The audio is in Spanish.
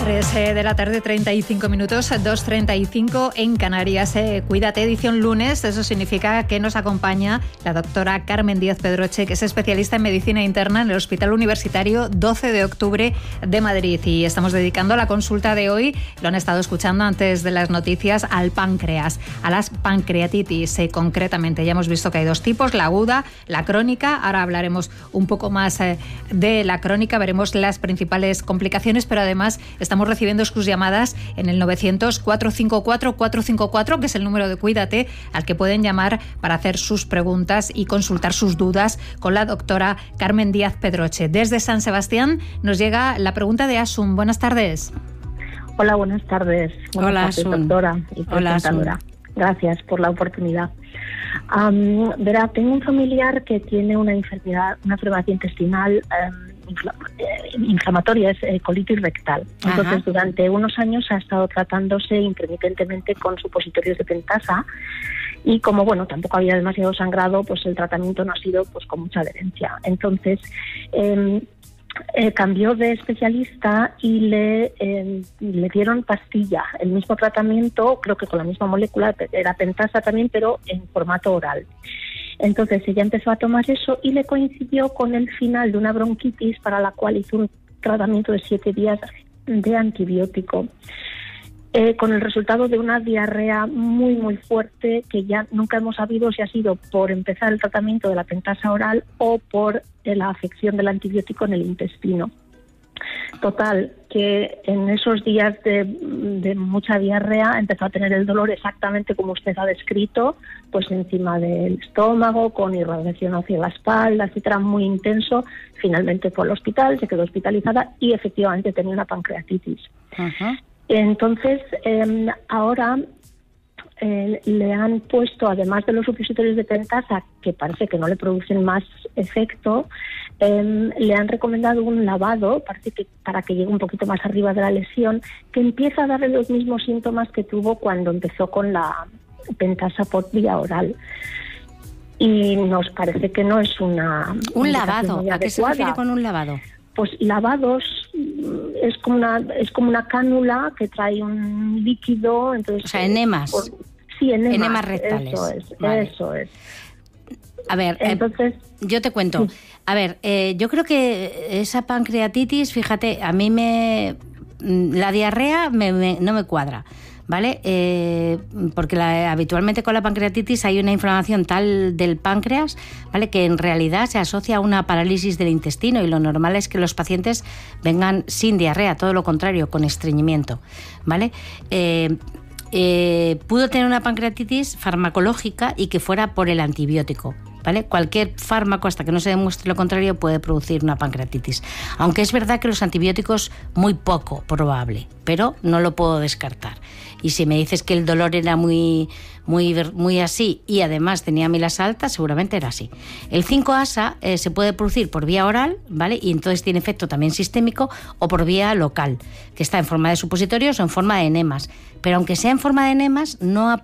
3 de la tarde, 35 minutos, 2:35 en Canarias. Cuídate, edición lunes. Eso significa que nos acompaña la doctora Carmen Díaz Pedroche, que es especialista en medicina interna en el Hospital Universitario 12 de octubre de Madrid. Y estamos dedicando la consulta de hoy, lo han estado escuchando antes de las noticias, al páncreas, a las pancreatitis. Concretamente, ya hemos visto que hay dos tipos, la aguda, la crónica. Ahora hablaremos un poco más de la crónica, veremos las principales complicaciones, pero además estamos recibiendo sus llamadas en el 900-454-454, que es el número de Cuídate, al que pueden llamar para hacer sus preguntas y consultar sus dudas con la doctora Carmen Díaz Pedroche. Desde San Sebastián nos llega la pregunta de Asun. Buenas tardes. Hola, buenas tardes. Hola, Asun. Doctora y presentadora. Gracias por la oportunidad. Verá, tengo un familiar que tiene una enfermedad intestinal inflamatoria, es colitis rectal. Entonces, ajá, durante unos años ha estado tratándose intermitentemente con supositorios de pentasa y como, bueno, tampoco había demasiado sangrado, pues el tratamiento no ha sido pues con mucha adherencia. Entonces, cambió de especialista y le dieron pastilla, el mismo tratamiento, creo que con la misma molécula, era pentasa también, pero en formato oral. Entonces ella empezó a tomar eso y le coincidió con el final de una bronquitis para la cual hizo un tratamiento de 7 días de antibiótico, con el resultado de una diarrea muy muy fuerte que ya nunca hemos sabido si ha sido por empezar el tratamiento de la pentasa oral o por la afección del antibiótico en el intestino. Total, que en esos días de mucha diarrea empezó a tener el dolor exactamente como usted ha descrito, pues encima del estómago, con irradiación hacia la espalda, etcétera, muy intenso. Finalmente fue al hospital, se quedó hospitalizada y efectivamente tenía una pancreatitis. Uh-huh. Entonces, ahora le han puesto, además de los supositorios de pentasa, que parece que no le producen más efecto, le han recomendado un lavado, parece que para que llegue un poquito más arriba de la lesión, que empieza a darle los mismos síntomas que tuvo cuando empezó con la pentasa por vía oral. Y nos parece que no es un lavado. ¿A qué se refiere con un lavado? Pues lavados es como una cánula que trae un líquido, entonces, o sea, enemas. Sí, enemas rectales. Eso es. A ver, entonces yo te cuento. Sí. A ver, yo creo que esa pancreatitis, fíjate, a mí la diarrea no me cuadra, ¿vale? Porque habitualmente con la pancreatitis hay una inflamación tal del páncreas, ¿vale?, que en realidad se asocia a una parálisis del intestino y lo normal es que los pacientes vengan sin diarrea, todo lo contrario, con estreñimiento, ¿vale? Pudo tener una pancreatitis farmacológica y que fuera por el antibiótico, ¿vale? Cualquier fármaco, hasta que no se demuestre lo contrario, puede producir una pancreatitis. Aunque es verdad que los antibióticos, muy poco probable, pero no lo puedo descartar. Y si me dices que el dolor era muy así y además tenía amilas altas, seguramente era así. El 5-ASA se puede producir por vía oral, ¿vale? Y entonces tiene efecto también sistémico, o por vía local, que está en forma de supositorios o en forma de enemas. Pero aunque sea en forma de enemas, no